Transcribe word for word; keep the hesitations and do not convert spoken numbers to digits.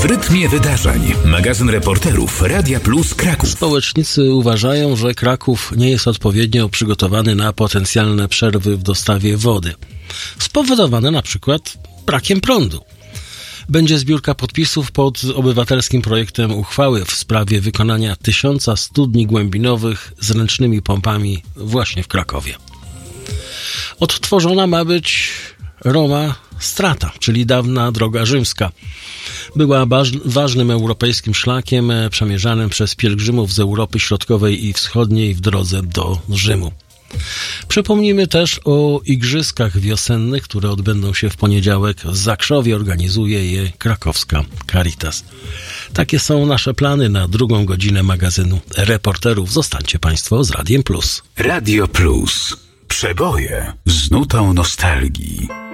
W rytmie wydarzeń. Magazyn reporterów Radia Plus Kraków. Społecznicy uważają, że Kraków nie jest odpowiednio przygotowany na potencjalne przerwy w dostawie wody. Spowodowane na przykład brakiem prądu. Będzie zbiórka podpisów pod obywatelskim projektem uchwały w sprawie wykonania tysiąca studni głębinowych z ręcznymi pompami właśnie w Krakowie. Odtworzona ma być Roma Strata, czyli dawna droga rzymska. Była baż- ważnym europejskim szlakiem przemierzanym przez pielgrzymów z Europy Środkowej i Wschodniej w drodze do Rzymu. Przypomnijmy też o igrzyskach wiosennych, które odbędą się w poniedziałek w Zakrzowie. Organizuje je krakowska Caritas. Takie są nasze plany na drugą godzinę magazynu reporterów. Zostańcie Państwo z Radiem Plus. Radio Plus. Przeboje z nutą nostalgii.